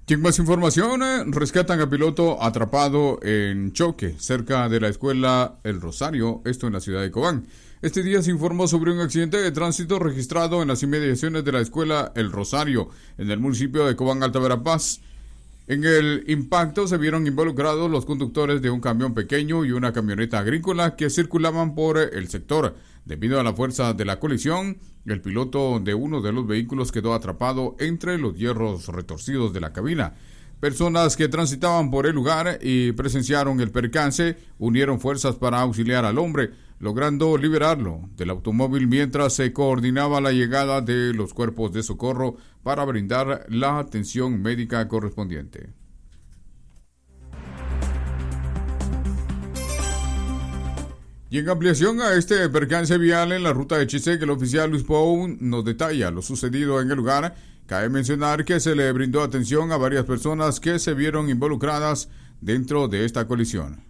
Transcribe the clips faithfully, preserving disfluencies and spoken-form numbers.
Y en más información, eh, rescatan a piloto atrapado en choque cerca de la escuela El Rosario, esto en la ciudad de Cobán. Este día se informó sobre un accidente de tránsito registrado en las inmediaciones de la escuela El Rosario, en el municipio de Cobán, Alta Verapaz. En el impacto se vieron involucrados los conductores de un camión pequeño y una camioneta agrícola que circulaban por el sector. Debido a la fuerza de la colisión, el piloto de uno de los vehículos quedó atrapado entre los hierros retorcidos de la cabina. Personas que transitaban por el lugar y presenciaron el percance unieron fuerzas para auxiliar al hombre, logrando liberarlo del automóvil mientras se coordinaba la llegada de los cuerpos de socorro para brindar la atención médica correspondiente. Y en ampliación a este percance vial en la ruta de Chisec, el oficial Luis Pou nos detalla lo sucedido en el lugar. Cabe mencionar que se le brindó atención a varias personas que se vieron involucradas dentro de esta colisión.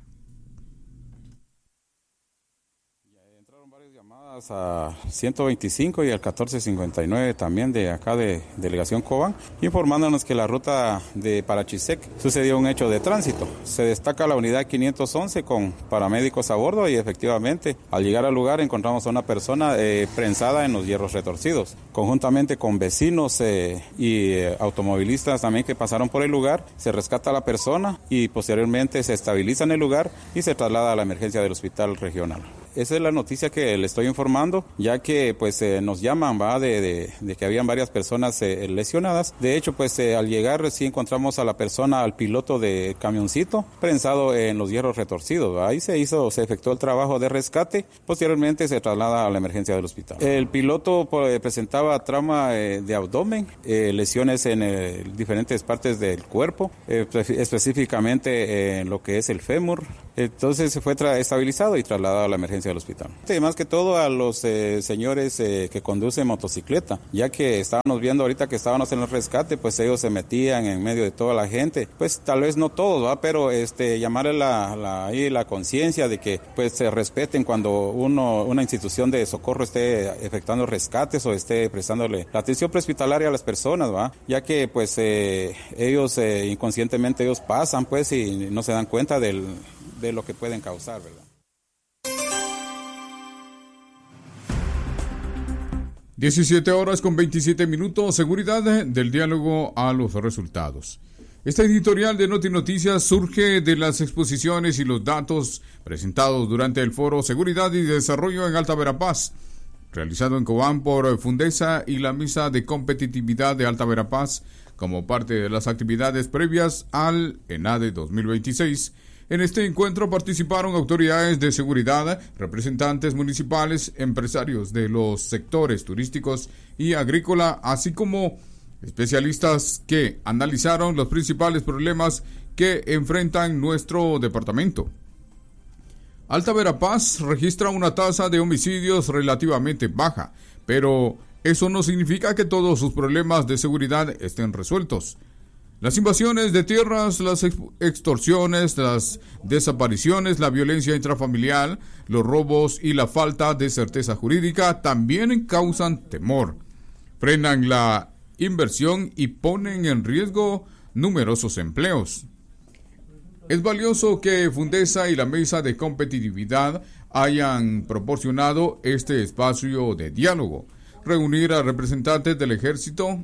A ciento veinticinco y al catorce cincuenta y nueve también de acá de Delegación Cobán, informándonos que la ruta de para Chisec sucedió un hecho de tránsito. Se destaca la unidad quinientos once con paramédicos a bordo y efectivamente al llegar al lugar encontramos a una persona eh, prensada en los hierros retorcidos. Conjuntamente con vecinos eh, y eh, automovilistas también que pasaron por el lugar, se rescata a la persona y posteriormente se estabiliza en el lugar y se traslada a la emergencia del hospital regional. Esa es la noticia que le estoy informando, ya que pues eh, nos llaman va de, de, de que habían varias personas eh, lesionadas. De hecho, pues eh, al llegar sí encontramos a la persona, al piloto de camioncito, prensado en los hierros retorcidos. ¿va? Ahí se hizo, se efectuó el trabajo de rescate. Posteriormente se traslada a la emergencia del hospital. El piloto pues, presentaba trauma eh, de abdomen, eh, lesiones en eh, diferentes partes del cuerpo, eh, específicamente en lo que es el fémur. Entonces se fue tra- estabilizado y trasladado a la emergencia del hospital. Y más que todo a los eh, señores eh, que conducen motocicleta, ya que estábamos viendo ahorita que estábamos en el rescate, pues ellos se metían en medio de toda la gente, pues tal vez no todos, ¿va? Pero este llamarle la la, ahí la conciencia de que pues se respeten cuando uno una institución de socorro esté efectuando rescates o esté prestándole la atención prehospitalaria a las personas, ¿va? Ya que pues eh, ellos eh, inconscientemente ellos pasan pues y no se dan cuenta del de lo que pueden causar, ¿verdad? diecisiete horas con veintisiete minutos, seguridad del diálogo a los resultados. Esta editorial de Noti Noticias surge de las exposiciones y los datos presentados durante el foro Seguridad y Desarrollo en Alta Verapaz, realizado en Cobán por Fundesa y la Mesa de Competitividad de Alta Verapaz, como parte de las actividades previas al ENADE dos mil veintiséis. En este encuentro participaron autoridades de seguridad, representantes municipales, empresarios de los sectores turísticos y agrícola, así como especialistas que analizaron los principales problemas que enfrentan nuestro departamento. Alta Verapaz registra una tasa de homicidios relativamente baja, pero eso no significa que todos sus problemas de seguridad estén resueltos. Las invasiones de tierras, las extorsiones, las desapariciones, la violencia intrafamiliar, los robos y la falta de certeza jurídica también causan temor, frenan la inversión y ponen en riesgo numerosos empleos. Es valioso que Fundesa y la Mesa de Competitividad hayan proporcionado este espacio de diálogo, reunir a representantes del Ejército,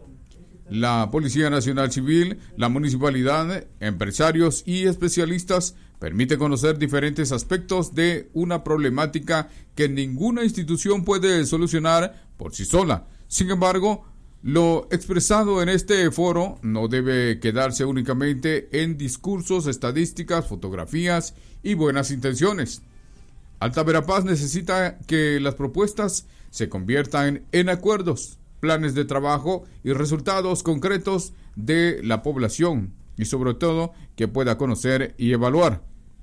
la Policía Nacional Civil, la municipalidad, empresarios y especialistas permite conocer diferentes aspectos de una problemática que ninguna institución puede solucionar por sí sola. Sin embargo, lo expresado en este foro no debe quedarse únicamente en discursos, estadísticas, fotografías y buenas intenciones. Alta Verapaz necesita que las propuestas se conviertan en acuerdos, planes de trabajo y resultados concretos de la población y sobre todo que pueda conocer y evaluar.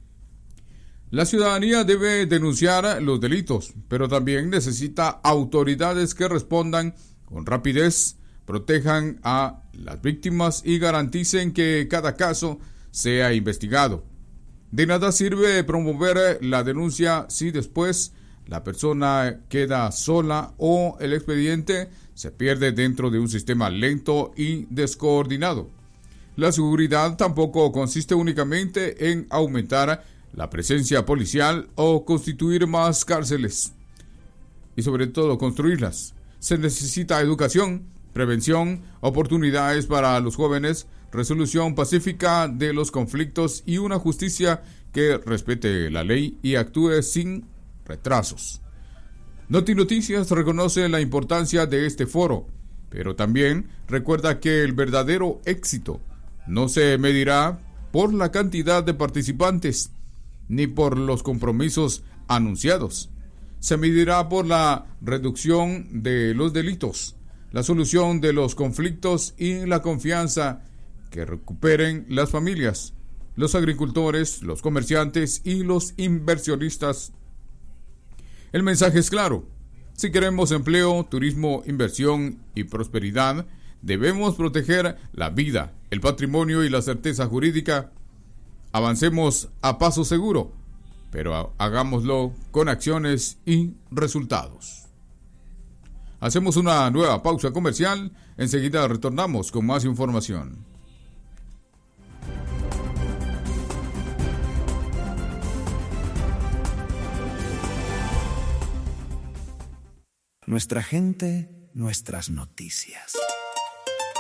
La ciudadanía debe denunciar los delitos, pero también necesita autoridades que respondan con rapidez, protejan a las víctimas y garanticen que cada caso sea investigado. De nada sirve promover la denuncia si después la persona queda sola o el expediente se pierde dentro de un sistema lento y descoordinado. La seguridad tampoco consiste únicamente en aumentar la presencia policial o constituir más cárceles y sobre todo construirlas. Se necesita educación, prevención, oportunidades para los jóvenes, resolución pacífica de los conflictos y una justicia que respete la ley y actúe sin retrasos. Noti Noticias reconoce la importancia de este foro, pero también recuerda que el verdadero éxito no se medirá por la cantidad de participantes ni por los compromisos anunciados. Se medirá por la reducción de los delitos, la solución de los conflictos y la confianza que recuperen las familias, los agricultores, los comerciantes y los inversionistas. El mensaje es claro. Si queremos empleo, turismo, inversión y prosperidad, debemos proteger la vida, el patrimonio y la certeza jurídica. Avancemos a paso seguro, pero hagámoslo con acciones y resultados. Hacemos una nueva pausa comercial. Enseguida retornamos con más información. Nuestra gente, nuestras noticias.